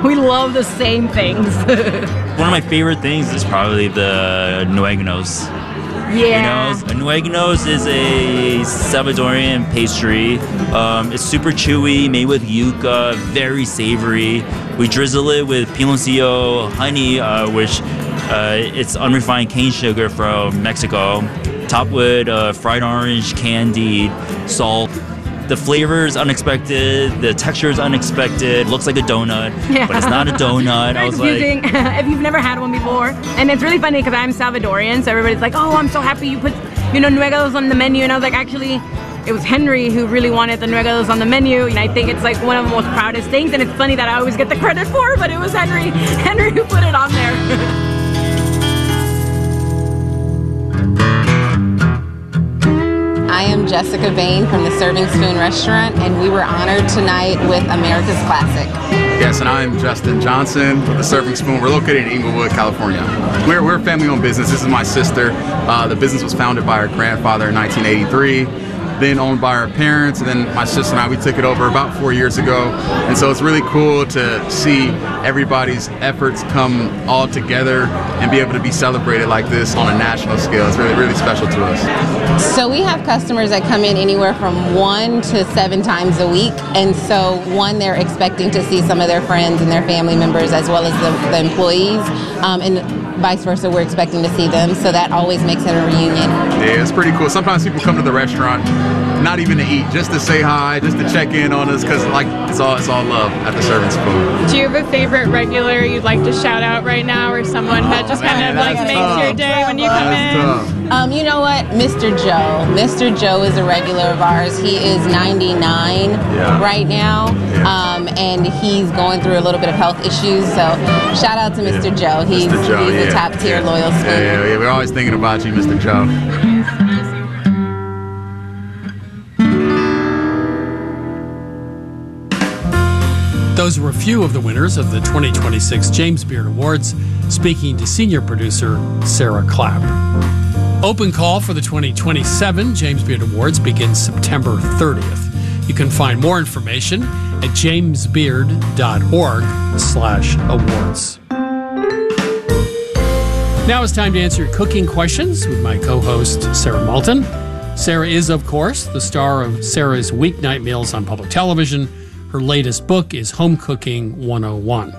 We love the same things. One of my favorite things is probably the nueganos. Yeah. A nueganos is a Salvadorian pastry. It's super chewy, made with yuca, very savory. We drizzle it with piloncillo honey, which it's unrefined cane sugar from Mexico. Topped with fried orange, candied, salt. The flavor is unexpected. The texture is unexpected. Looks like a donut, but it's not a donut. I was confusing. If you've never had one before. And it's really funny because I'm Salvadorian, so everybody's like, oh, I'm so happy you put, nuegados on the menu. And I was like, actually, it was Henry who really wanted the nuegados on the menu. And I think it's like one of the most proudest things. And it's funny that I always get the credit for, but it was Henry who put it on there. I am Jessica Bain from the Serving Spoon Restaurant, and we were honored tonight with America's Classic. Yes, and I'm Justin Johnson with the Serving Spoon. We're located in Inglewood, California. We're a family-owned business. This is my sister. The business was founded by her grandfather in 1983. Then owned by our parents, and then my sister and I, we took it over about 4 years ago. And so it's really cool to see everybody's efforts come all together and be able to be celebrated like this on a national scale. It's really, really special to us. So we have customers that come in anywhere from 1 to 7 times a week. And so one, they're expecting to see some of their friends and their family members as well as the employees. And vice versa, we're expecting to see them. So that always makes it a reunion. Yeah, it's pretty cool. Sometimes people come to the restaurant not even to eat, just to say hi, just to check in on us, because like it's all love at the Serving Spoon. Do you have a favorite regular you'd like to shout out right now, or someone that just kind of like makes your day when you come in? You know what, Mr. Joe. Mr. Joe is a regular of ours. He is 99 right now, and he's going through a little bit of health issues. So shout out to Mr. Joe. He's a top tier loyal spoon. Yeah, we're always thinking about you, Mr. Joe. Those were a few of the winners of the 2026 James Beard Awards, speaking to senior producer Sarah Clapp. Open call for the 2027 James Beard Awards begins September 30th. You can find more information at jamesbeard.org/awards. Now it's time to answer your cooking questions with my co-host, Sarah Moulton. Sarah is, of course, the star of Sarah's Weeknight Meals on public television. Her latest book is Home Cooking 101.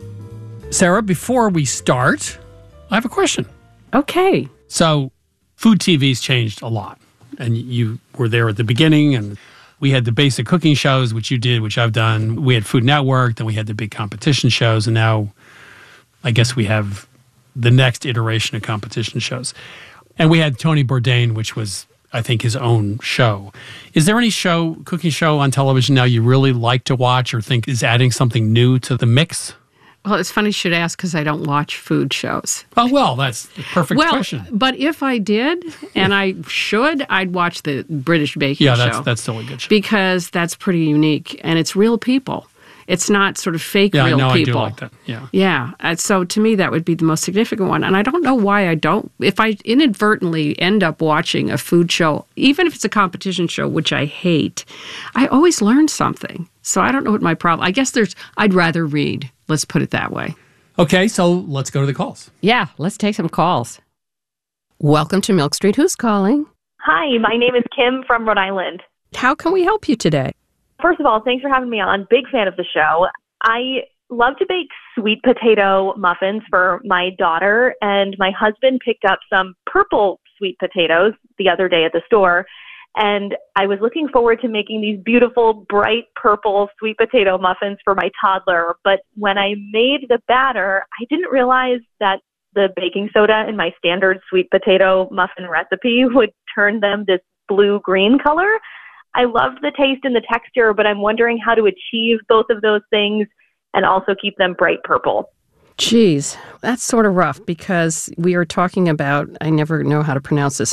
Sarah, before we start, I have a question. Okay. So, food TV's changed a lot. And you were there at the beginning, and we had the basic cooking shows, which you did, which I've done. We had Food Network, then we had the big competition shows, and now I guess we have the next iteration of competition shows. And we had Tony Bourdain, which was, I think, his own show. Is there any cooking show on television now you really like to watch or think is adding something new to the mix? Well, it's funny you should ask because I don't watch food shows. Oh, well, that's the perfect question. But if I did, and I should, I'd watch the British Baking Show. Yeah, that's still a good show. Because that's pretty unique, and it's real people. It's not sort of fake real people. I do like that. Yeah. Yeah. So to me, that would be the most significant one. And I don't know why I don't. If I inadvertently end up watching a food show, even if it's a competition show, which I hate, I always learn something. So I don't know what my problem. I guess I'd rather read. Let's put it that way. Okay, so let's go to the calls. Yeah, let's take some calls. Welcome to Milk Street. Who's calling? Hi, my name is Kim from Rhode Island. How can we help you today? First of all, thanks for having me on. Big fan of the show. I love to bake sweet potato muffins for my daughter, and my husband picked up some purple sweet potatoes the other day at the store, and I was looking forward to making these beautiful, bright purple sweet potato muffins for my toddler. But when I made the batter, I didn't realize that the baking soda in my standard sweet potato muffin recipe would turn them this blue-green color. I love the taste and the texture, but I'm wondering how to achieve both of those things and also keep them bright purple. Geez, that's sort of rough because we are talking about, I never know how to pronounce this,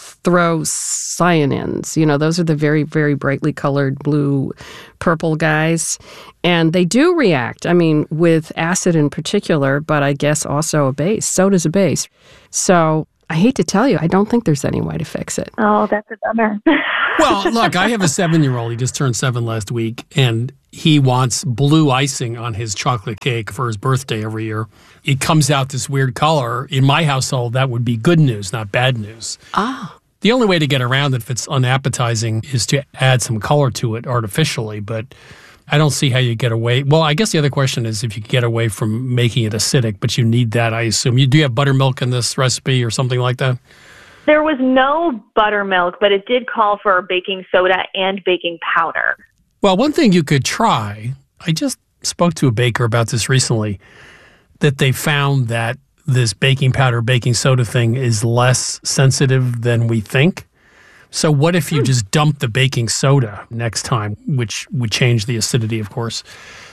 anthocyanins. You know, those are the very, very brightly colored blue, purple guys. And they do react, with acid in particular, but I guess also a base. Soda's a base. So I hate to tell you, I don't think there's any way to fix it. Oh, that's a bummer. Well, look, I have a 7-year-old. He just turned 7 last week, and he wants blue icing on his chocolate cake for his birthday every year. It comes out this weird color. In my household, that would be good news, not bad news. Ah. The only way to get around it if it's unappetizing is to add some color to it artificially, but I don't see how you get away. Well, I guess the other question is if you get away from making it acidic, but you need that, I assume. Do you have buttermilk in this recipe or something like that? There was no buttermilk, but it did call for baking soda and baking powder. Well, one thing you could try, I just spoke to a baker about this recently, that they found that this baking powder, baking soda thing is less sensitive than we think. So what if you just dump the baking soda next time, which would change the acidity, of course,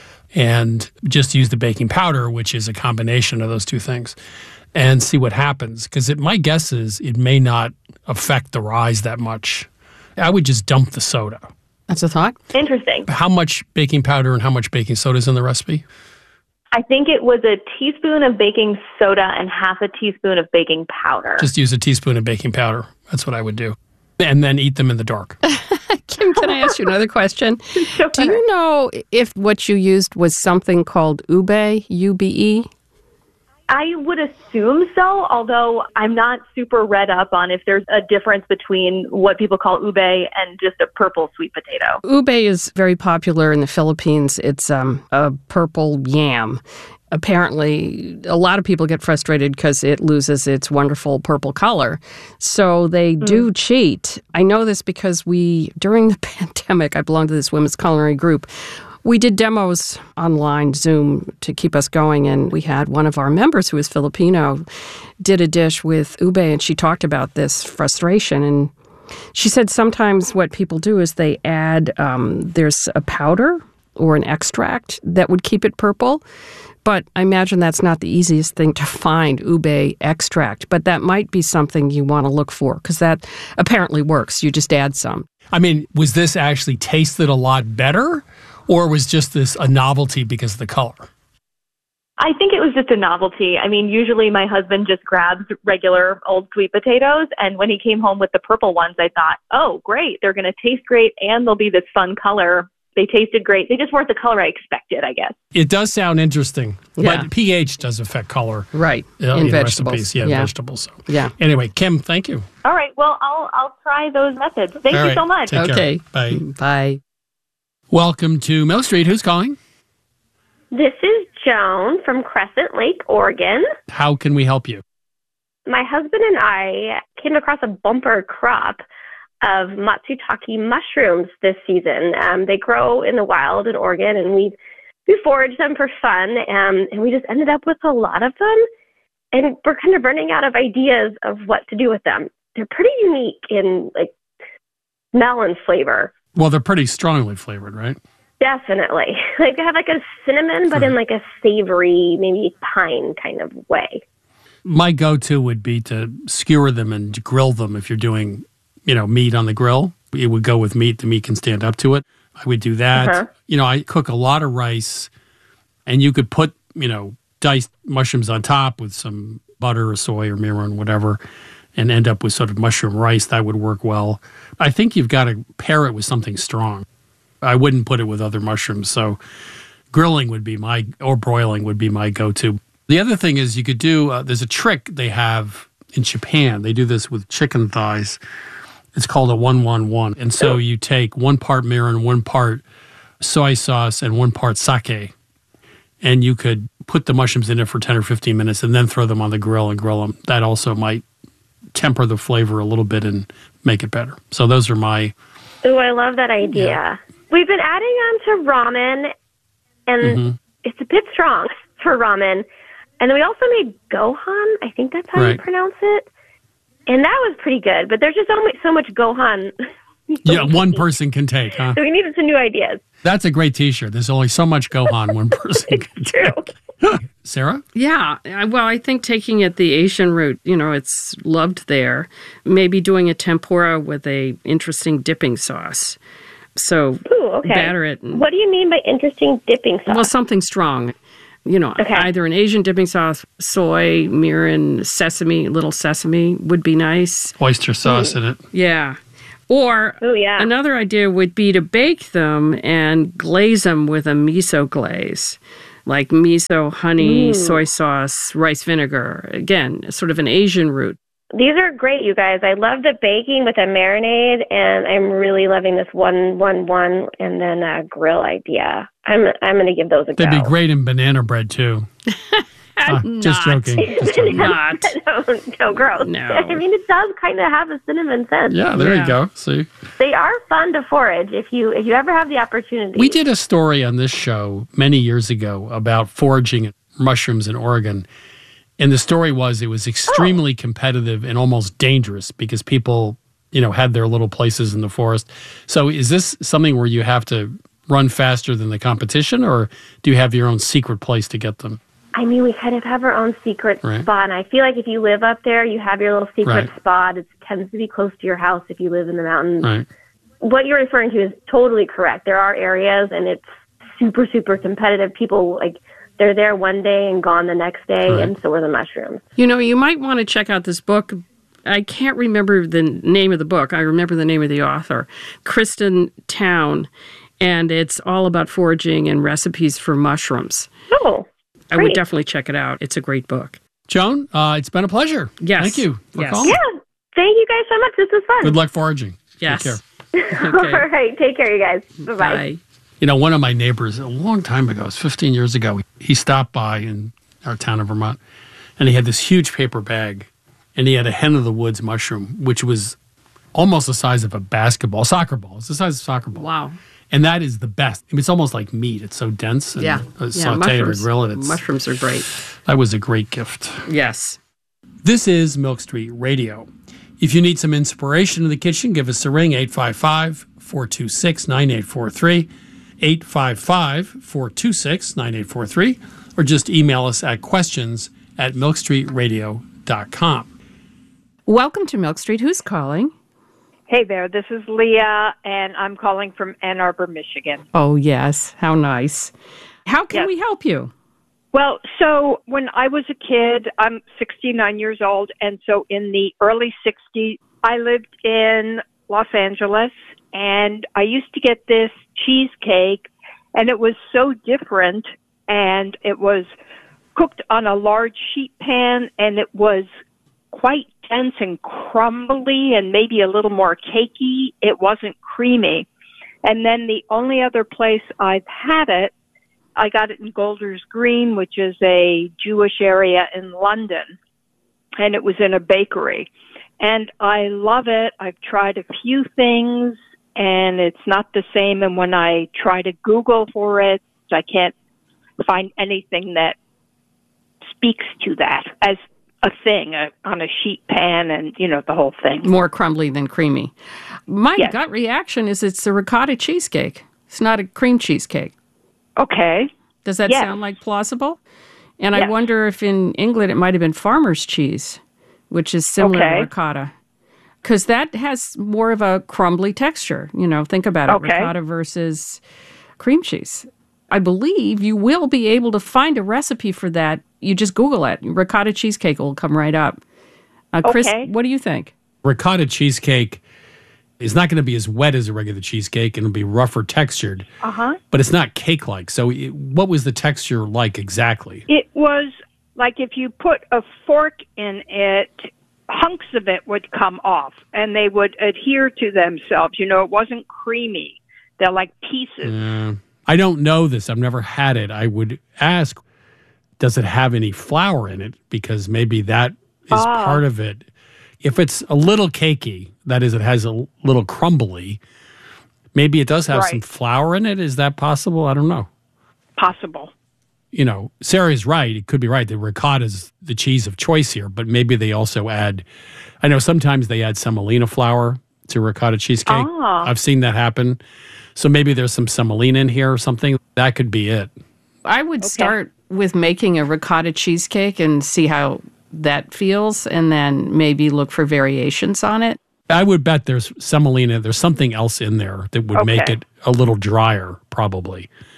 and just use the baking powder, which is a combination of those two things, and see what happens? Because my guess is it may not affect the rise that much. I would just dump the soda. That's a thought. Interesting. How much baking powder and how much baking soda is in the recipe? I think it was a teaspoon of baking soda and half a teaspoon of baking powder. Just use a teaspoon of baking powder. That's what I would do. And then eat them in the dark. Kim, can I ask you another question? Sure. Do you know if what you used was something called ube, U-B-E? I would assume so, although I'm not super read up on if there's a difference between what people call ube and just a purple sweet potato. Ube is very popular in the Philippines. It's a purple yam. Apparently, a lot of people get frustrated because it loses its wonderful purple color. So they do cheat. I know this because during the pandemic, I belonged to this women's culinary group. We did demos online, Zoom, to keep us going, and we had one of our members who was Filipino did a dish with ube, and she talked about this frustration. And she said sometimes what people do is they add, there's a powder or an extract that would keep it purple. But I imagine that's not the easiest thing to find, ube extract. But that might be something you want to look for, because that apparently works. You just add some. I mean, was this actually tasted a lot better? Or was just this a novelty because of the color? I think it was just a novelty. I mean, usually my husband just grabs regular old sweet potatoes, and when he came home with the purple ones, I thought, oh, great, they're going to taste great, and they'll be this fun color. They tasted great. They just weren't the color I expected, I guess. It does sound interesting, Yeah. but pH does affect color. Right, in vegetables. recipes. Yeah, vegetables. So. Yeah. Anyway, Kim, thank you. All right, well, I'll try those methods. Thank All you right, so much. take care. Okay. Bye. Bye. Welcome to Mill Street. Who's calling? This is Joan from Crescent Lake, Oregon. How can we help you? My husband and I came across a bumper crop of matsutake mushrooms this season. They grow in the wild in Oregon, and we forage them for fun, and we just ended up with a lot of them, and we're kind of running out of ideas of what to do with them. They're pretty unique in like smell and flavor. Well, they're pretty strongly flavored, right? Definitely. Like they have like a cinnamon, but in like a savory, maybe pine kind of way. My go-to would be to skewer them and grill them if you're doing, meat on the grill. It would go with meat. The meat can stand up to it. I would do that. Uh-huh. I cook a lot of rice, and you could put, diced mushrooms on top with some butter or soy or mirin, whatever, and end up with sort of mushroom rice. That would work well. I think you've got to pair it with something strong. I wouldn't put it with other mushrooms. So grilling would be or broiling would be my go-to. The other thing is you could do, there's a trick they have in Japan. They do this with chicken thighs. It's called a 1-1-1. And so you take 1 part mirin, 1 part soy sauce, and 1 part sake. And you could put the mushrooms in it for 10 or 15 minutes and then throw them on the grill and grill them. That also might temper the flavor a little bit and make it better. So those are my... Oh, I love that idea. Yeah. We've been adding on to ramen, and it's a bit strong for ramen. And then we also made gohan. I think that's how you pronounce it. And that was pretty good. But there's just so much gohan. Yeah, one person can take, huh? So we needed some new ideas. That's a great T-shirt. There's only so much gohan one person can take. Sarah? Yeah. Well, I think taking it the Asian route, it's loved there. Maybe doing a tempura with a interesting dipping sauce. So Ooh, okay. batter it. What do you mean by interesting dipping sauce? Well, something strong. Either an Asian dipping sauce, soy, mirin, sesame, little sesame would be nice. Oyster sauce in it. Yeah. Or another idea would be to bake them and glaze them with a miso glaze, like miso, honey, soy sauce, rice vinegar. Again, sort of an Asian route. These are great, you guys. I love the baking with a marinade, and I'm really loving this 1-1-1 and then a grill idea. I'm going to give those a go. They'd be great in banana bread, too. Just joking. Not. No, gross. No. I mean, it does kind of have a cinnamon scent. Yeah, there you go. See? They are fun to forage if you ever have the opportunity. We did a story on this show many years ago about foraging mushrooms in Oregon. And the story was it was extremely competitive and almost dangerous because people, had their little places in the forest. So is this something where you have to run faster than the competition, or do you have your own secret place to get them? I mean, we kind of have our own secret spot, and I feel like if you live up there, you have your little secret spot. It tends to be close to your house if you live in the mountains. Right. What you're referring to is totally correct. There are areas, and it's super, super competitive. People, they're there one day and gone the next day, and so are the mushrooms. You might want to check out this book. I can't remember the name of the book. I remember the name of the author, Kristen Town, and it's all about foraging and recipes for mushrooms. Oh, I would definitely check it out. It's a great book. Joan, it's been a pleasure. Yes. Thank you for calling. Yeah. Thank you guys so much. This was fun. Good luck foraging. Yes. Take care. Okay. All right. Take care, you guys. Bye-bye. Bye. One of my neighbors, a long time ago, it was 15 years ago, he stopped by in our town of Vermont, and he had this huge paper bag, and he had a hen of the woods mushroom, which was almost the size of a soccer ball. It's the size of a soccer ball. Wow. And that is the best. I mean, it's almost like meat. It's so dense. And saute it or grill it. Mushrooms are great. That was a great gift. Yes. This is Milk Street Radio. If you need some inspiration in the kitchen, give us a ring, 855-426-9843, 855-426-9843, or just email us at questions@milkstreetradio.com. Welcome to Milk Street. Who's calling? Hey there, this is Leah, and I'm calling from Ann Arbor, Michigan. Oh, yes. How nice. How can we help you? Well, so when I was a kid, I'm 69 years old, and so in the early 60s, I lived in Los Angeles, and I used to get this cheesecake, and it was so different, and it was cooked on a large sheet pan, and it was quite dense and crumbly and maybe a little more cakey. It wasn't creamy. And then the only other place I've had it, I got it in Golders Green, which is a Jewish area in London. And it was in a bakery. And I love it. I've tried a few things, and it's not the same. And when I try to Google for it, I can't find anything that speaks to that as a thing on a sheet pan and, the whole thing. More crumbly than creamy. My gut reaction is it's a ricotta cheesecake. It's not a cream cheesecake. Okay. Does that sound like plausible? And I wonder if in England it might have been farmer's cheese, which is similar to ricotta. Because that has more of a crumbly texture. Think about it. Ricotta versus cream cheese. I believe you will be able to find a recipe for that. You just Google it. Ricotta cheesecake will come right up. Chris, what do you think? Ricotta cheesecake is not going to be as wet as a regular cheesecake, and it'll be rougher textured. But it's not cake-like. So what was the texture like exactly? It was like if you put a fork in it, hunks of it would come off, and they would adhere to themselves. It wasn't creamy. They're like pieces. I don't know this. I've never had it. I would ask, does it have any flour in it? Because maybe that is part of it. If it's a little cakey, that is, it has a little crumbly, maybe it does have some flour in it. Is that possible? I don't know. Possible. Sarah's right. It could be right that ricotta is the cheese of choice here, but maybe they also add, I know sometimes they add semolina flour to ricotta cheesecake. I've seen that happen. So maybe there's some semolina in here or something. That could be it. I would start with making a ricotta cheesecake and see how that feels, and then maybe look for variations on it. I would bet there's semolina. There's something else in there that would make it a little drier, probably.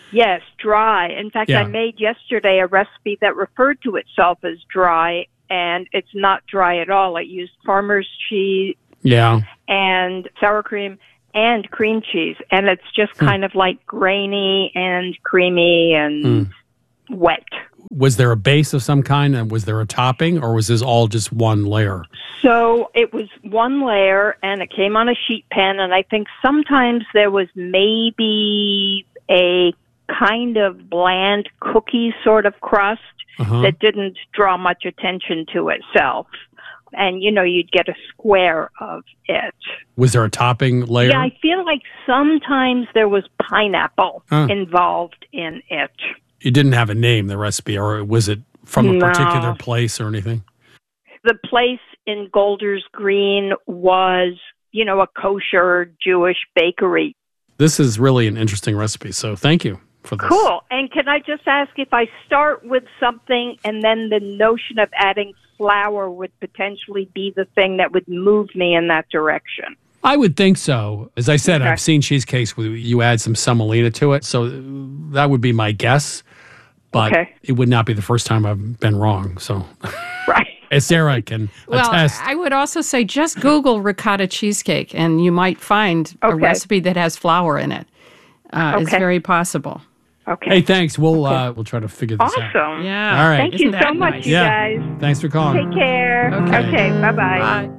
Yes, dry. In fact, Yeah. I made yesterday a recipe that referred to itself as dry, and it's not dry at all. It used farmer's cheese Yeah. and sour cream and cream cheese, and it's just kind of like grainy and creamy and wet. Was there a base of some kind, and was there a topping, or was this all just one layer? So it was one layer, and it came on a sheet pan, and I think sometimes there was maybe a kind of bland cookie sort of crust that didn't draw much attention to itself. And, you'd get a square of it. Was there a topping layer? Yeah, I feel like sometimes there was pineapple involved in it. It didn't have a name, the recipe, or was it from a No. particular place or anything? The place in Golders Green was, a kosher Jewish bakery. This is really an interesting recipe, so thank you for this. Cool. And can I just ask, if I start with something and then the notion of adding flour would potentially be the thing that would move me in that direction? I would think so. As I said, Okay. I've seen cheesecakes where you add some semolina to it, so that would be my guess. But it would not be the first time I've been wrong. So, right. As Sarah can Well, attest. I would also say just Google ricotta cheesecake, and you might find a recipe that has flour in it. It's very possible. Okay. Hey, thanks. We'll try to figure this out. Awesome. Yeah. All right. Thank you so much, you guys. Thanks for calling. Take care. Okay. Bye-bye.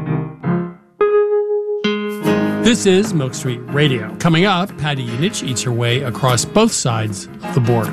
This is Milk Street Radio. Coming up, Patty Yunich eats her way across both sides of the border.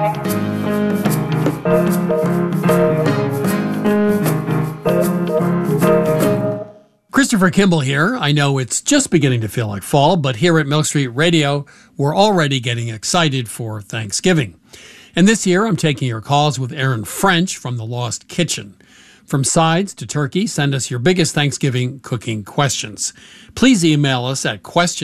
Christopher Kimball here. I know it's just beginning to feel like fall, but here at Milk Street Radio, we're already getting excited for Thanksgiving. And this year, I'm taking your calls with Aaron French from The Lost Kitchen. From sides to turkey, send us your biggest Thanksgiving cooking questions. Please email us at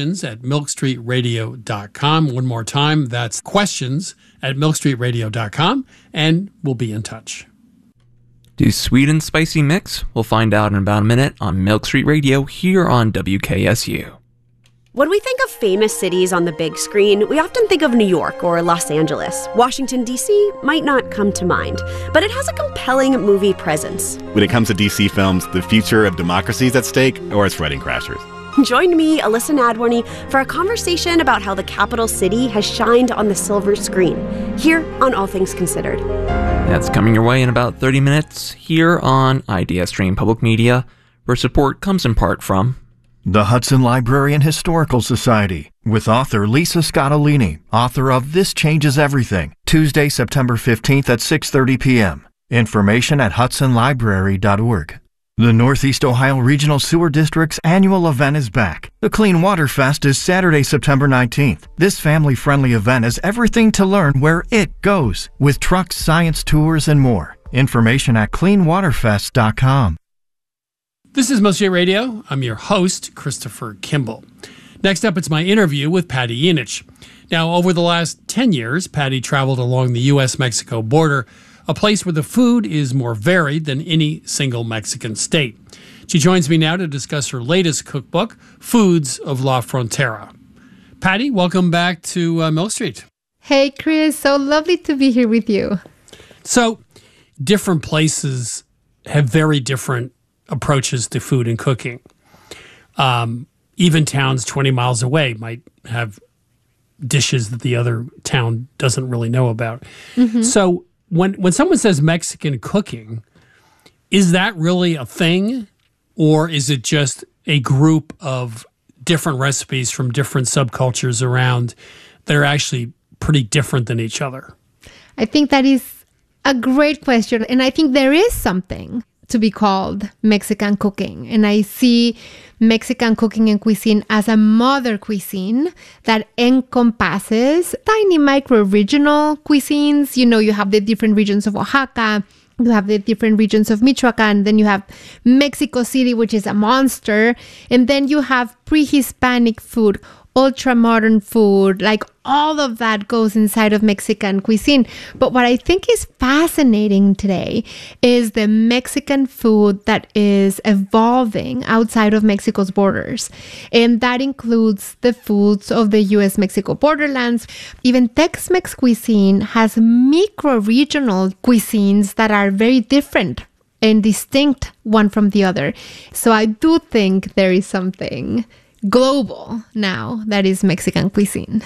questions@milkstreetradio.com. One more time, that's questions@milkstreetradio.com, and we'll be in touch. Do sweet and spicy mix? We'll find out in about a minute on Milk Street Radio here on WKSU. When we think of famous cities on the big screen, we often think of New York or Los Angeles. Washington, D.C. might not come to mind, but it has a compelling movie presence. When it comes to DC films, the future of democracy is at stake, or it's Wedding Crashers. Join me, Alyssa Nadworny, for a conversation about how the capital city has shined on the silver screen, here on All Things Considered. That's coming your way in about 30 minutes here on Idea Stream Public Media, where support comes in part from the Hudson Library and Historical Society, with author Lisa Scottolini, author of This Changes Everything, Tuesday, September 15th at 6:30 p.m. Information at hudsonlibrary.org. The Northeast Ohio Regional Sewer District's annual event is back. The Clean Water Fest is Saturday, September 19th. This family-friendly event has everything to learn where it goes, with trucks, science tours, and more. Information at cleanwaterfest.com. This is Milk Street Radio. I'm your host, Christopher Kimball. Next up, it's my interview with Patty Yunich. Now, over the last 10 years, Patty traveled along the U.S.-Mexico border, a place where the food is more varied than any single Mexican state. She joins me now to discuss her latest cookbook, Foods of La Frontera. Patty, welcome back to Milk Street. Hey, Chris. So lovely to be here with you. So, different places have very different approaches to food and cooking. Even towns 20 miles away might have dishes that the other town doesn't really know about. Mm-hmm. So when someone says Mexican cooking, is that really a thing? Or is it just a group of different recipes from different subcultures around that are actually pretty different than each other? I think that is a great question. And I think there is something to be called Mexican cooking. And I see Mexican cooking and cuisine as a mother cuisine that encompasses tiny micro-regional cuisines. You know, you have the different regions of Oaxaca, you have the different regions of Michoacan, then you have Mexico City, which is a monster, and then you have pre-Hispanic food ultra modern food, like all of that goes inside of Mexican cuisine. But what I think is fascinating today is the Mexican food that is evolving outside of Mexico's borders. And that includes the foods of the US-Mexico borderlands. Even Tex-Mex cuisine has micro-regional cuisines that are very different and distinct one from the other. So I do think there is something global now that is Mexican cuisine.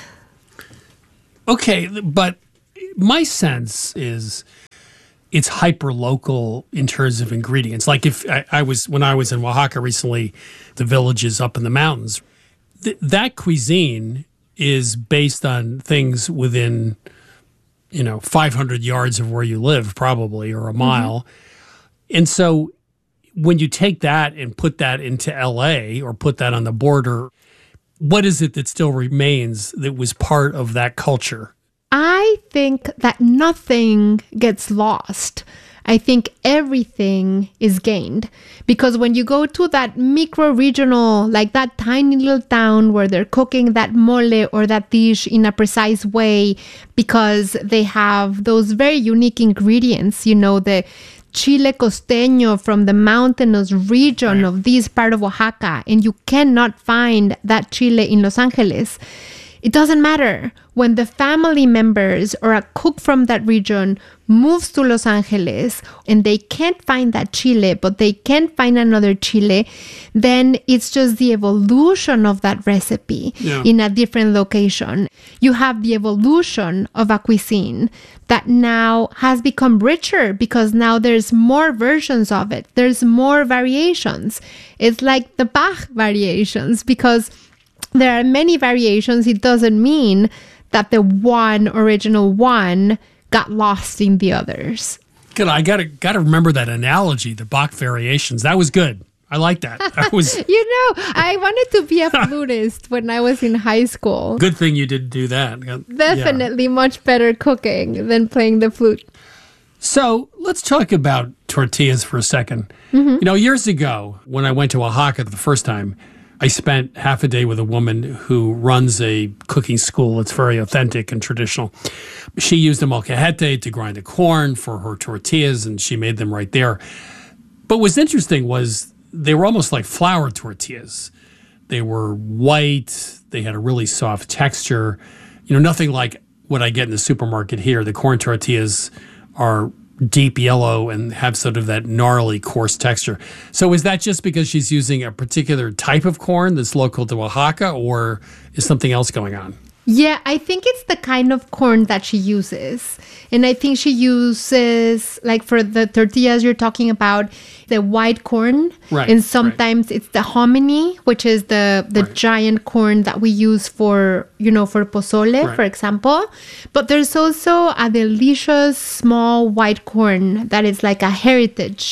Okay, but my sense is it's hyper local in terms of ingredients. Like if when I was in Oaxaca recently, the villages up in the mountains, that cuisine is based on things within 500 yards of where you live, probably, or a mile. And so when you take that and put that into LA or put that on the border, what is it that still remains that was part of that culture? I think that nothing gets lost. I think everything is gained. Because when you go to that micro-regional, like that tiny little town where they're cooking that mole or that dish in a precise way because they have those very unique ingredients, the chile costeño from the mountainous region of this part of Oaxaca, and you cannot find that chile in Los Angeles. It doesn't matter. When the family members or a cook from that region moves to Los Angeles and they can't find that chile, but they can find another chile, then it's just the evolution of that recipe in a different location. You have the evolution of a cuisine that now has become richer because now there's more versions of it. There's more variations. It's like the Bach variations, because there are many variations. It doesn't mean that the one original one got lost in the others. Good. I gotta remember that analogy, the Bach variations. That was good. I like that. I wanted to be a flutist when I was in high school. Good thing you did do that. Definitely much better cooking than playing the flute. So let's talk about tortillas for a second. Years ago, when I went to Oaxaca the first time, I spent half a day with a woman who runs a cooking school. It's very authentic and traditional. She used a molcajete to grind the corn for her tortillas, and she made them right there. But what's interesting was they were almost like flour tortillas. They were white. They had a really soft texture. Nothing like what I get in the supermarket here. The corn tortillas are deep yellow and have sort of that gnarly, coarse texture. So is that just because she's using a particular type of corn that's local to Oaxaca, or is something else going on? Yeah, I think it's the kind of corn that she uses. And I think she uses, like for the tortillas you're talking about, the white corn. Right. And sometimes it's the hominy, which is the giant corn that we use for pozole, for example. But there's also a delicious small white corn that is like a heritage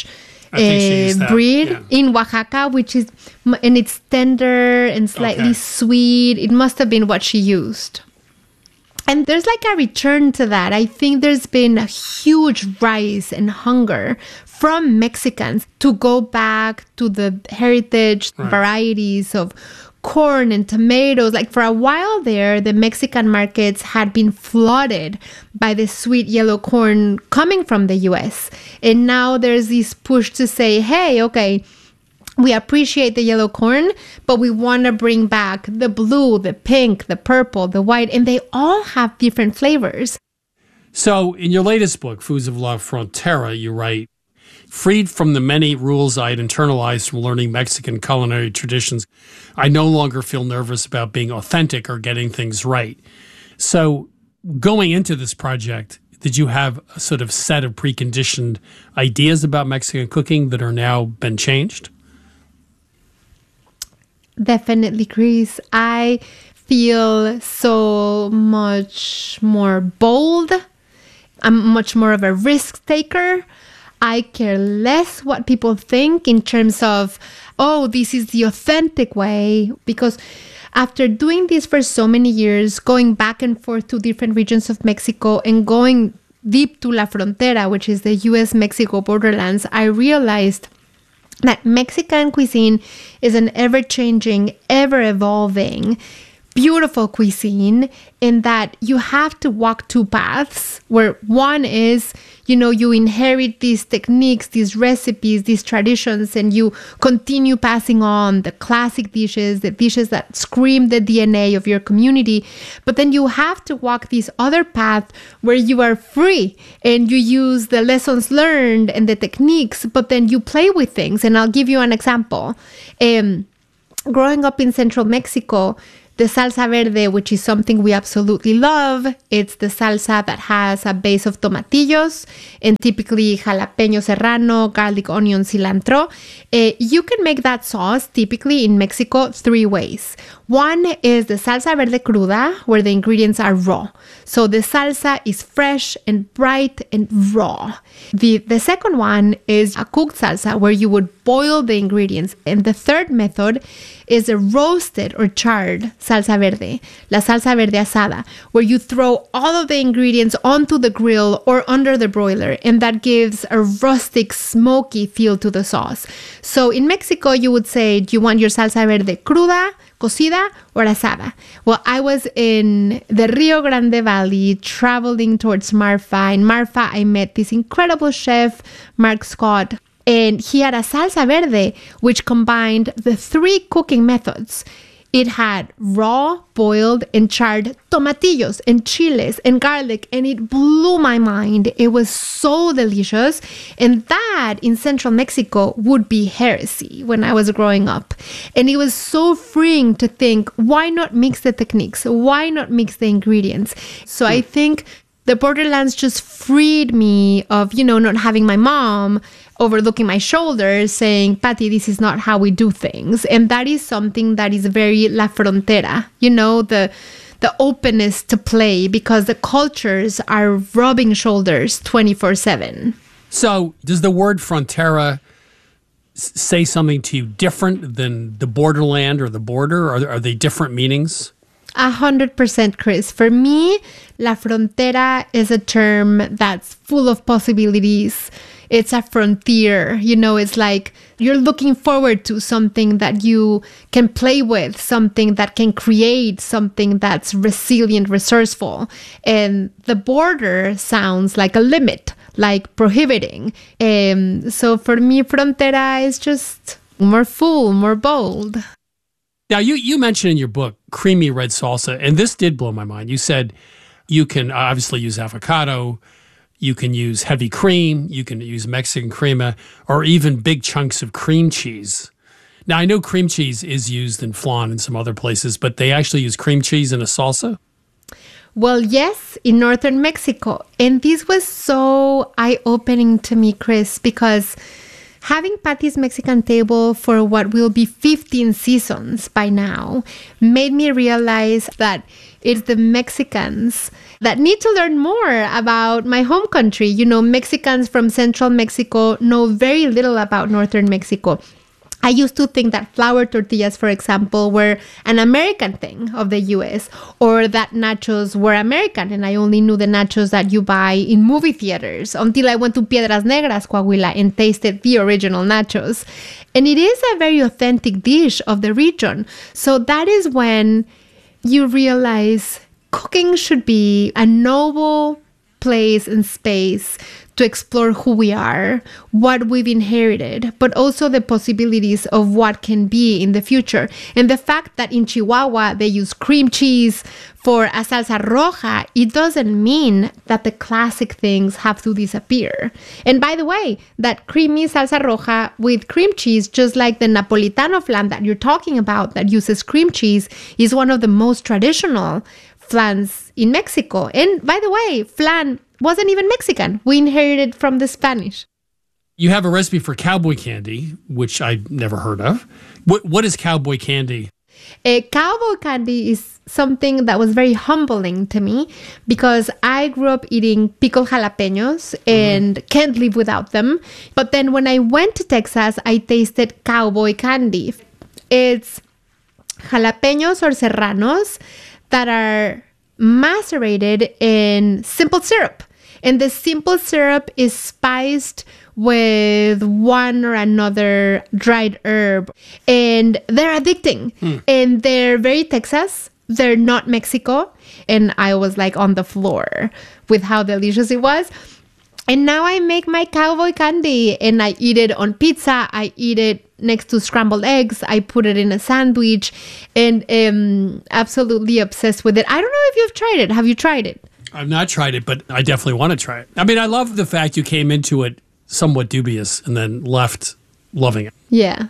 breed in Oaxaca, and it's tender and slightly sweet. It must have been what she used. And there's like a return to that. I think there's been a huge rise and hunger from Mexicans to go back to the heritage varieties of corn and tomatoes. Like for a while there, the Mexican markets had been flooded by the sweet yellow corn coming from the US. And now there's this push to say, hey, okay, we appreciate the yellow corn, but we want to bring back the blue, the pink, the purple, the white, and they all have different flavors. So in your latest book, Foods of La Frontera, you write, freed from the many rules I had internalized from learning Mexican culinary traditions, I no longer feel nervous about being authentic or getting things right. So going into this project, did you have a sort of set of preconditioned ideas about Mexican cooking that are now been changed? Definitely, Chris. I feel so much more bold. I'm much more of a risk taker. I care less what people think in terms of, oh, this is the authentic way. Because after doing this for so many years, going back and forth to different regions of Mexico and going deep to La Frontera, which is the US-Mexico borderlands, I realized that Mexican cuisine is an ever-changing, ever-evolving beautiful cuisine in that you have to walk two paths, where one is, you inherit these techniques, these recipes, these traditions, and you continue passing on the classic dishes, the dishes that scream the DNA of your community. But then you have to walk this other path where you are free and you use the lessons learned and the techniques, but then you play with things. And I'll give you an example. Growing up in Central Mexico, the salsa verde, which is something we absolutely love, it's the salsa that has a base of tomatillos and typically jalapeno serrano, garlic, onion, cilantro. You can make that sauce typically in Mexico 3 ways. One is the salsa verde cruda, where the ingredients are raw. So the salsa is fresh and bright and raw. The second one is a cooked salsa, where you would boil the ingredients. And the third method is a roasted or charred salsa verde, la salsa verde asada, where you throw all of the ingredients onto the grill or under the broiler, and that gives a rustic, smoky feel to the sauce. So in Mexico, you would say, do you want your salsa verde cruda, cocida, or asada? Well, I was in the Rio Grande Valley traveling towards Marfa. In Marfa, I met this incredible chef, Mark Scott, and he had a salsa verde which combined the 3 cooking methods. It had raw, boiled, and charred tomatillos and chiles and garlic, and it blew my mind. It was so delicious, and that in Central Mexico would be heresy when I was growing up. And it was so freeing to think, why not mix the techniques? Why not mix the ingredients? So I think the Borderlands just freed me of, not having my mom overlooking my shoulders saying, Patty, this is not how we do things. And that is something that is very La Frontera, the openness to play, because the cultures are rubbing shoulders 24/7. So does the word frontera say something to you different than the borderland or the border? Are they different meanings? 100%, Chris. For me, La Frontera is a term that's full of possibilities. It's a frontier. It's like you're looking forward to something that you can play with, something that can create, something that's resilient, resourceful. And the border sounds like a limit, like prohibiting. So for me, Frontera is just more full, more bold. Now, you mentioned in your book creamy red salsa, and this did blow my mind. You said you can obviously use avocado, you can use heavy cream, you can use Mexican crema, or even big chunks of cream cheese. Now, I know cream cheese is used in flan and some other places, but they actually use cream cheese in a salsa? Well, yes, in northern Mexico. And this was so eye-opening to me, Chris, because having Patty's Mexican Table for what will be 15 seasons by now made me realize that it's the Mexicans that need to learn more about my home country. Mexicans from central Mexico know very little about northern Mexico. I used to think that flour tortillas, for example, were an American thing of the U.S., or that nachos were American, and I only knew the nachos that you buy in movie theaters until I went to Piedras Negras, Coahuila, and tasted the original nachos. And it is a very authentic dish of the region. So that is when you realize cooking should be a noble place and space to explore who we are, what we've inherited, but also the possibilities of what can be in the future. And the fact that in Chihuahua they use cream cheese for a salsa roja, it doesn't mean that the classic things have to disappear. And by the way, that creamy salsa roja with cream cheese, just like the Napolitano flan that you're talking about that uses cream cheese, is one of the most traditional flans in Mexico. And by the way, flan wasn't even Mexican. We inherited from the Spanish. You have a recipe for cowboy candy, which I've never heard of. What is cowboy candy? Cowboy candy is something that was very humbling to me because I grew up eating pickled jalapenos and can't live without them. But then when I went to Texas, I tasted cowboy candy. It's jalapenos or serranos that are macerated in simple syrup. And the simple syrup is spiced with one or another dried herb. And they're addicting. And they're very Texas. they're not Mexico. And I was like on the floor with how delicious it was. And now I make my cowboy candy and I eat it on pizza. I eat it next to scrambled eggs. I put it in a sandwich and am absolutely obsessed with it. I don't know if you've tried it. Have you tried it? I've not tried it, but I definitely want to try it. I mean, I love the fact you came into it somewhat dubious and then left loving it. Yeah.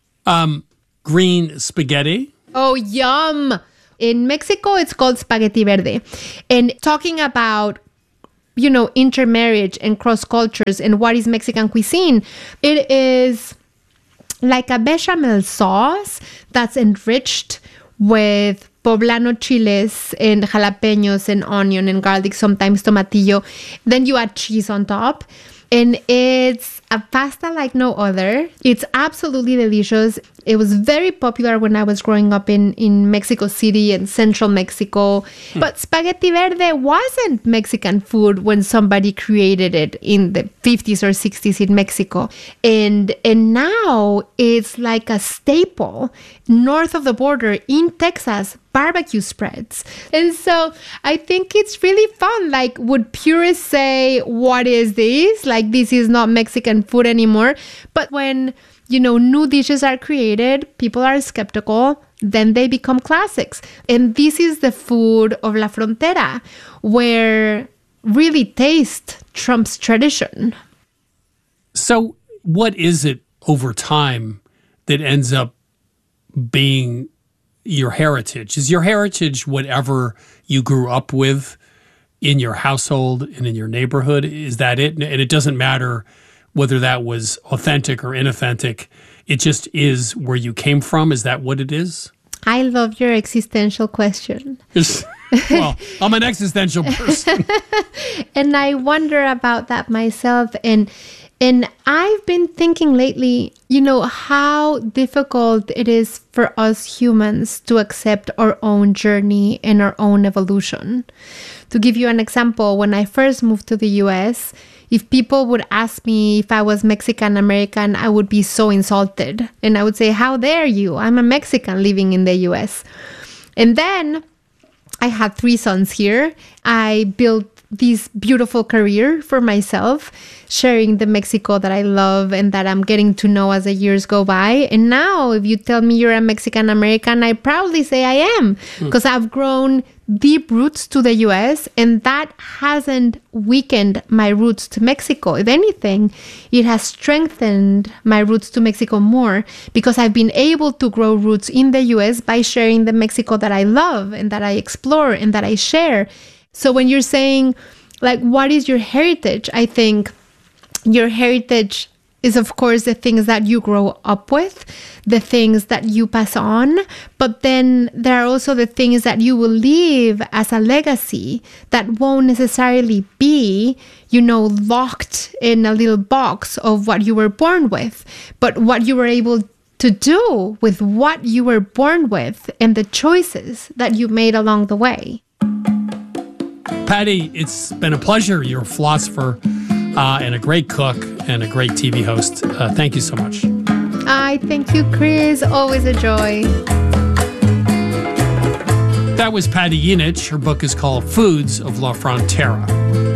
Green spaghetti. Oh, yum. In Mexico, it's called spaghetti verde. And talking about, you know, intermarriage and cross cultures and what is Mexican cuisine, it is like a bechamel sauce that's enriched with poblano chiles and jalapenos and onion and garlic, sometimes tomatillo. Then you add cheese on top. And it's a pasta like no other. It's absolutely delicious. It was very popular when I was growing up in Mexico City and central Mexico. But spaghetti verde wasn't Mexican food when somebody created it in the 50s or 60s in Mexico. And now it's like a staple north of the border in Texas, barbecue spreads. And so I think it's really fun. Like, would purists say, what is this? Like, this is not Mexican food anymore. But when, you know, new dishes are created, people are skeptical, then they become classics. And this is the food of La Frontera, where really taste trumps tradition. So what is it over time that ends up being your heritage? Is your heritage whatever you grew up with in your household and in your neighborhood? Is that it? And it doesn't matter whether that was authentic or inauthentic. It just is where you came from. Is that what it is? I love your existential question. Well, I'm an existential person. And I wonder about that myself. And I've been thinking lately, you know, how difficult it is for us humans to accept our own journey and our own evolution. To give you an example, when I first moved to the US, if people would ask me if I was Mexican American, I would be so insulted. And I would say, how dare you? I'm a Mexican living in the US. And then I had 3 sons here. I built this beautiful career for myself, sharing the Mexico that I love and that I'm getting to know as the years go by. And now, if you tell me you're a Mexican American, I proudly say I am, because I've grown deep roots to the US, and that hasn't weakened my roots to Mexico. If anything, it has strengthened my roots to Mexico more, because I've been able to grow roots in the US by sharing the Mexico that I love and that I explore and that I share. So when you're saying, like, what is your heritage? I think your heritage is, of course, the things that you grow up with, the things that you pass on. But then there are also the things that you will leave as a legacy that won't necessarily be, you know, locked in a little box of what you were born with, but what you were able to do with what you were born with and the choices that you made along the way. Patty, it's been a pleasure. You're a philosopher and a great cook and a great TV host. Thank you so much. I thank you, Chris. Always a joy. That was Patty Yinich. Her book is called Foods of La Frontera.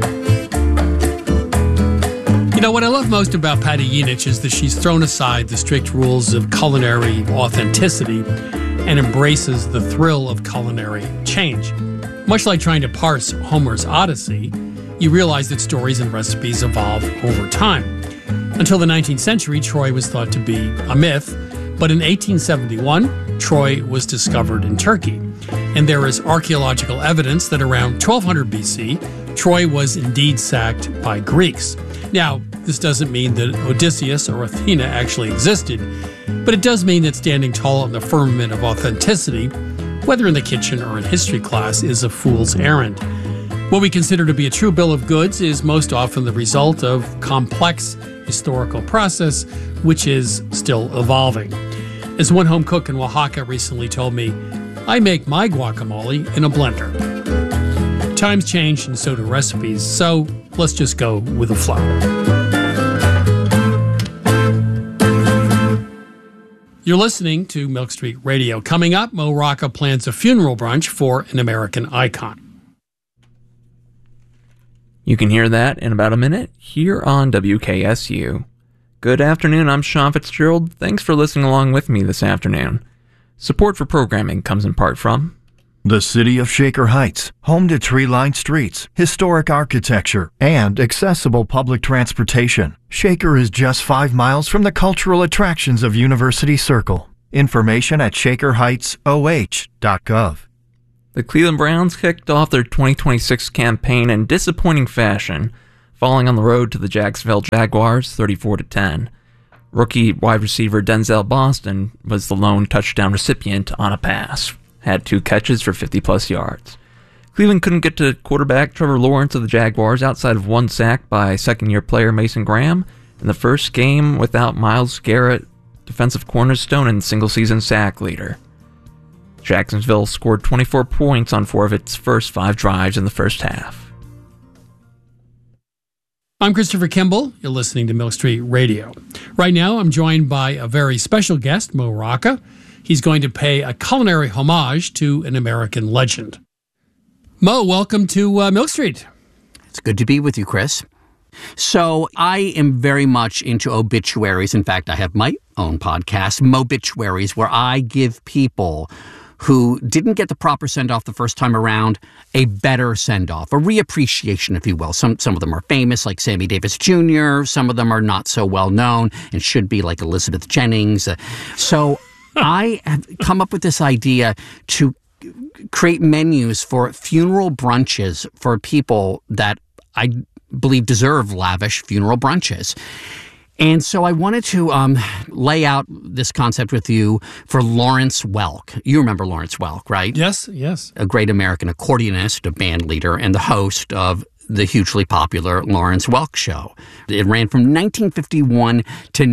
You know, what I love most about Patty Yinich is that she's thrown aside the strict rules of culinary authenticity and embraces the thrill of culinary change. Much like trying to parse Homer's Odyssey, you realize that stories and recipes evolve over time. Until the 19th century, Troy was thought to be a myth, but in 1871, Troy was discovered in Turkey. And there is archaeological evidence that around 1200 BC, Troy was indeed sacked by Greeks. Now, this doesn't mean that Odysseus or Athena actually existed, but it does mean that standing tall in the firmament of authenticity, whether in the kitchen or in history class, is a fool's errand. What we consider to be a true bill of goods is most often the result of complex historical process, which is still evolving. As one home cook in Oaxaca recently told me, I make my guacamole in a blender. Times change and so do recipes, so let's just go with the flow. You're listening to Milk Street Radio. Coming up, Mo Rocca plans a funeral brunch for an American icon. You can hear that in about a minute here on WKSU. Good afternoon, I'm Sean Fitzgerald. Thanks for listening along with me this afternoon. Support for programming comes in part from the city of Shaker Heights, home to tree-lined streets, historic architecture, and accessible public transportation. Shaker is just 5 miles from the cultural attractions of University Circle. Information at shakerheightsoh.gov. The Cleveland Browns kicked off their 2026 campaign in disappointing fashion, falling on the road to the Jacksonville Jaguars 34-10. Rookie wide receiver Denzel Boston was the lone touchdown recipient on a pass. Had 2 catches for 50-plus yards. Cleveland couldn't get to quarterback Trevor Lawrence of the Jaguars outside of 1 sack by second-year player Mason Graham in the first game without Myles Garrett, defensive cornerstone and single-season sack leader. Jacksonville scored 24 points on 4 of its first 5 drives in the first half. I'm Christopher Kimball. You're listening to Milk Street Radio. Right now, I'm joined by a very special guest, Mo Rocca. He's going to pay a culinary homage to an American legend. Mo, welcome to Milk Street. It's good to be with you, Chris. So I am very much into obituaries. In fact, I have my own podcast, Mobituaries, where I give people who didn't get the proper send-off the first time around a better send-off, a reappreciation, if you will. Some of them are famous, like Sammy Davis Jr. Some of them are not so well known and should be, like Elizabeth Jennings. So I have come up with this idea to create menus for funeral brunches for people that I believe deserve lavish funeral brunches. And so I wanted to lay out this concept with you for Lawrence Welk. You remember Lawrence Welk, right? Yes, yes. A great American accordionist, a band leader, and the host of the hugely popular Lawrence Welk Show. It ran from 1951 to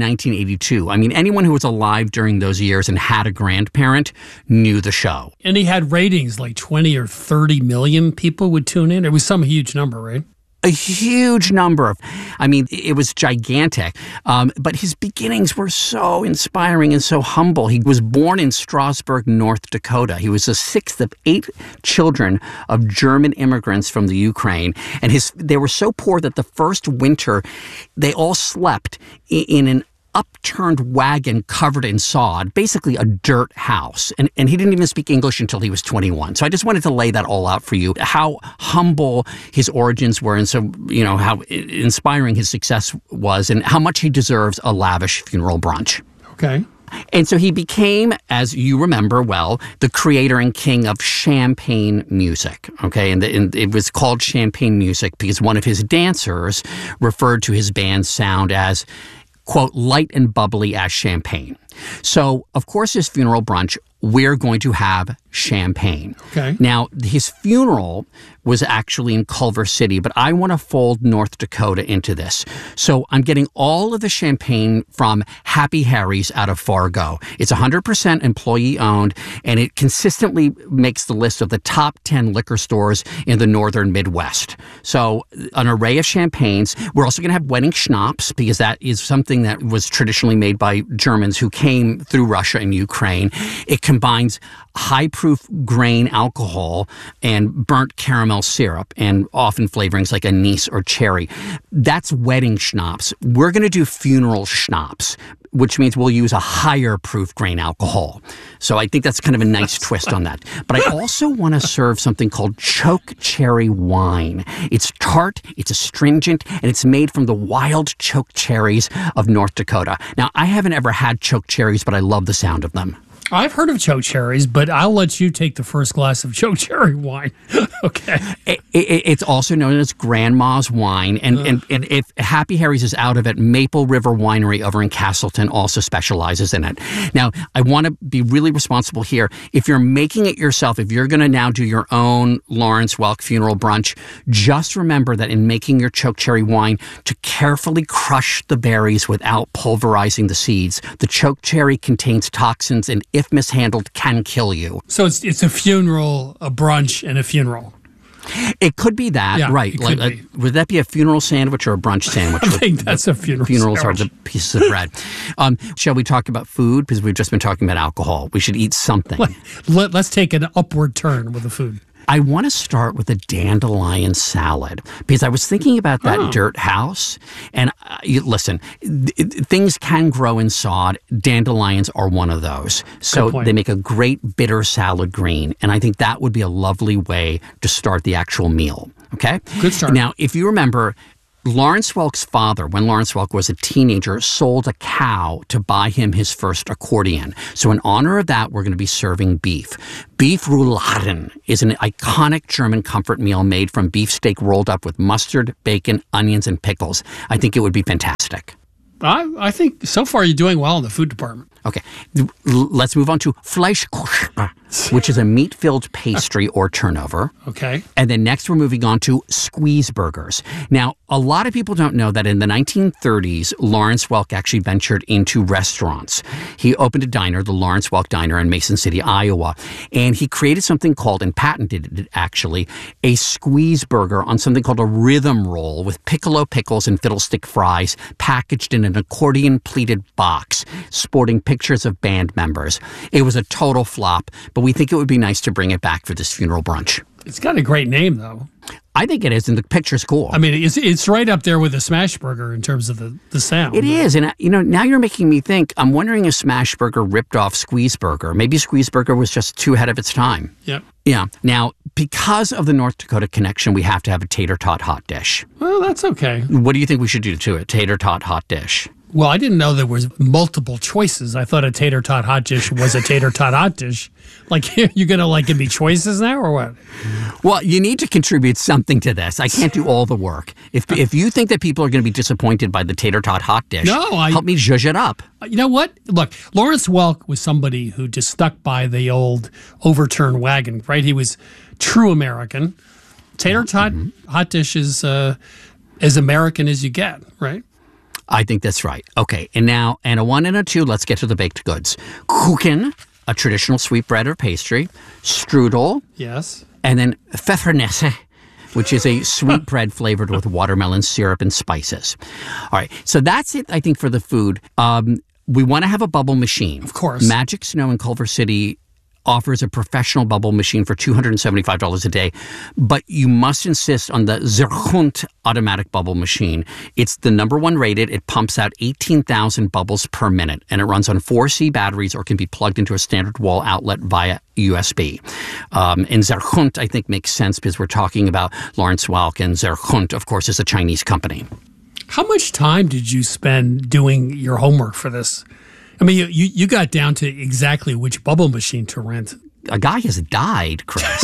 1982. I mean, anyone who was alive during those years and had a grandparent knew the show. And he had ratings like 20 or 30 million people would tune in. It was some huge number, right? A huge number of, I mean, it was gigantic. But his beginnings were so inspiring and so humble. He was born in Strasburg, North Dakota. He was the 6th of 8 children of German immigrants from the Ukraine. And they were so poor that the first winter, they all slept in an upturned wagon covered in sod, basically a dirt house. And he didn't even speak English until he was 21. So I just wanted to lay that all out for you, how humble his origins were, and so, you know, how inspiring his success was, and how much he deserves a lavish funeral brunch. Okay. And so he became, as you remember well, the creator and king of champagne music. Okay, and it was called champagne music because one of his dancers referred to his band's sound as, quote, light and bubbly as champagne. So, of course, his funeral brunch, we're going to have champagne. Okay. Now, his funeral was actually in Culver City, but I want to fold North Dakota into this. So I'm getting all of the champagne from Happy Harry's out of Fargo. It's 100% employee-owned, and it consistently makes the list of the top 10 liquor stores in the northern Midwest. So an array of champagnes. We're also going to have wedding schnapps, because that is something that was traditionally made by Germans who came through Russia and Ukraine. It combines high-proof grain alcohol and burnt caramel syrup, and often flavorings like anise or cherry. That's wedding schnapps. We're going to do funeral schnapps, which means we'll use a higher proof grain alcohol. So I think that's kind of a nice twist on that. But I also want to serve something called choke cherry wine. It's tart, it's astringent, and it's made from the wild choke cherries of North Dakota. Now, I haven't ever had choke cherries, but I love the sound of them. I've heard of choke cherries, but I'll let you take the first glass of choke cherry wine. Okay. It's also known as grandma's wine. And if Happy Harry's is out of it, Maple River Winery over in Castleton also specializes in it. Now, I want to be really responsible here. If you're making it yourself, if you're going to now do your own Lawrence Welk funeral brunch, just remember that in making your choke cherry wine, to carefully crush the berries without pulverizing the seeds. The choke cherry contains toxins, and if mishandled, can kill you. So it's a funeral, a brunch, and a funeral. It could be that, Yeah, right? it could be. Would that be a funeral sandwich or a brunch sandwich? I think that's a funeral Funerals sandwich. are the pieces of bread. Shall we talk about food? Because we've just been talking about alcohol. We should eat something. Let's take an upward turn with the food. I want to start with a dandelion salad because I was thinking about that dirt house. And listen, things can grow in sod. Dandelions are one of those. So they make a great bitter salad green. And I think that would be a lovely way to start the actual meal. Okay? Good start. Now, if you remember, Lawrence Welk's father, when Lawrence Welk was a teenager, sold a cow to buy him his first accordion. So in honor of that, we're going to be serving beef. Beef rouladen is an iconic German comfort meal made from beefsteak rolled up with mustard, bacon, onions, and pickles. I think it would be fantastic. I think so far you're doing well in the food department. Okay, let's move on to Fleischkuchen, which is a meat-filled pastry or turnover. Okay. And then next we're moving on to squeeze burgers. Now, a lot of people don't know that in the 1930s, Lawrence Welk actually ventured into restaurants. He opened a diner, the Lawrence Welk Diner in Mason City, Iowa, and he created something called, and patented it actually, a squeeze burger on something called a rhythm roll with piccolo pickles and fiddlestick fries packaged in an accordion-pleated box, sporting pictures of band members. It was a total flop, but we think it would be nice to bring it back for this funeral brunch. It's got a great name, though. I think it is, and the picture's cool. I mean, it's right up there with a smash burger in terms of the sound. It is, and now you're making me think. I'm wondering if Smash Burger ripped off Squeeze Burger. Maybe Squeeze Burger was just too ahead of its time. Yep. Yeah. Now, because of the North Dakota connection, we have to have a tater tot hot dish. Well, that's okay. What do you think we should do to it? Tater tot hot dish. Well, I didn't know there was multiple choices. I thought a tater tot hot dish was a tater tot hot dish. Like, you're going to give me choices now or what? Well, you need to contribute something to this. I can't do all the work. If you think that people are going to be disappointed by the tater tot hot dish, help me zhuzh it up. You know what? Look, Lawrence Welk was somebody who just stuck by the old overturned wagon, right? He was true American. Tater tot hot dish is as American as you get, right? I think that's right. Okay, and a 1 and a 2, let's get to the baked goods. Kuchen, a traditional sweet bread or pastry. Strudel. Yes. And then Pfeffernesse, which is a sweet bread flavored with watermelon syrup and spices. All right, so that's it, I think, for the food. We want to have a bubble machine. Of course. Magic Snow in Culver City offers a professional bubble machine for $275 a day, but you must insist on the Zerchunt automatic bubble machine. It's the #1 rated. It pumps out 18,000 bubbles per minute, and it runs on 4C batteries or can be plugged into a standard wall outlet via USB. And Zerchunt, I think, makes sense because we're talking about Lawrence Welk, and Zerchunt, of course, is a Chinese company. How much time did you spend doing your homework for this? I mean, you got down to exactly which bubble machine to rent. A guy has died, Chris.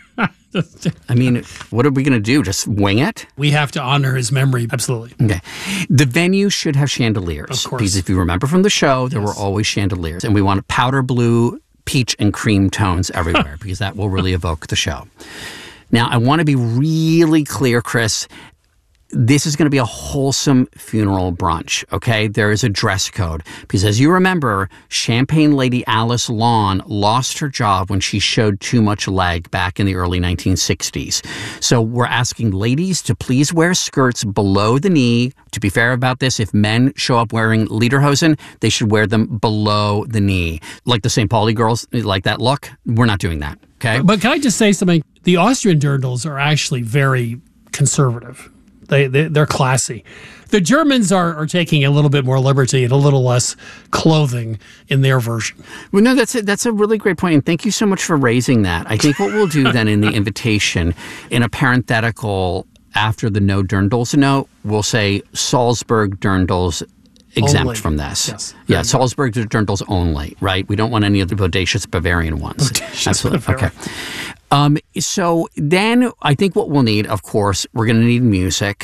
I mean, what are we going to do? Just wing it? We have to honor his memory. Absolutely. Okay. The venue should have chandeliers. Of course. Because if you remember from the show, there were always chandeliers. And we want powder blue, peach, and cream tones everywhere because that will really evoke the show. Now, I want to be really clear, Chris. This is going to be a wholesome funeral brunch, okay? There is a dress code. Because as you remember, Champagne Lady Alice Lawn lost her job when she showed too much leg back in the early 1960s. So we're asking ladies to please wear skirts below the knee. To be fair about this, if men show up wearing lederhosen, they should wear them below the knee. Like the St. Pauli girls, like that look. We're not doing that, okay? But can I just say something? The Austrian dirndls are actually very conservative. They're classy. The Germans are taking a little bit more liberty and a little less clothing in their version. Well, no, that's a really great point, and thank you so much for raising that. I think what we'll do then in the invitation, in a parenthetical after the no dirndls note, we'll say Salzburg dirndls exempt Only. from this. Yes. Yeah, Salzburg dirndls only, right? We don't want any of the bodacious Bavarian ones. Absolutely. Bavarian. Okay. So then I think what we'll need, of course, we're going to need music.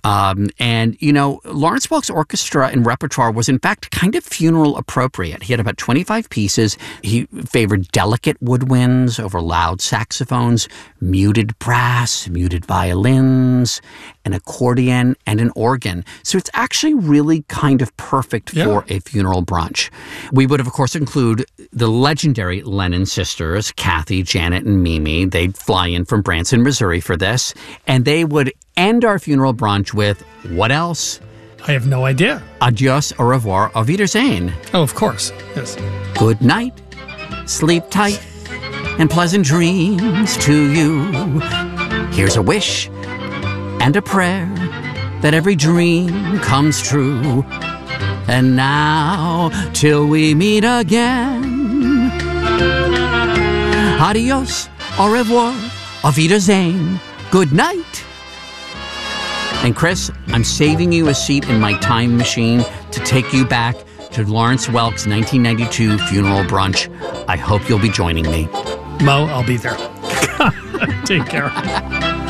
And, you know, Lawrence Welk's orchestra and repertoire was, in fact, kind of funeral appropriate. He had about 25 pieces. He favored delicate woodwinds over loud saxophones, muted brass, muted violins, an accordion, and an organ. So it's actually really kind of perfect for a funeral brunch. We would, of course, include the legendary Lennon sisters, Kathy, Janet, and Mimi. They'd fly in from Branson, Missouri for this, and they would end our funeral brunch with what else? I have no idea. Adios, au revoir, auf Wiedersehen. Oh, of course. Yes. Good night, sleep tight, and pleasant dreams to you. Here's a wish and a prayer that every dream comes true. And now, till we meet again, adios, au revoir, auf Wiedersehen, good night. And Chris, I'm saving you a seat in my time machine to take you back to Lawrence Welk's 1992 funeral brunch. I hope you'll be joining me. Mo, I'll be there. Take care.